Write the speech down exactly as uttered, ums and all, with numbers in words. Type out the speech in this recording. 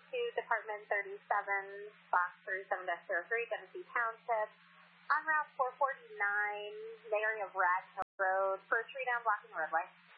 to Department thirty-seven, box thirty-seven dash zero three, Genesee Township, on Route four forty-nine, the area of Rag Hill Road, for a tree down blocking the roadway.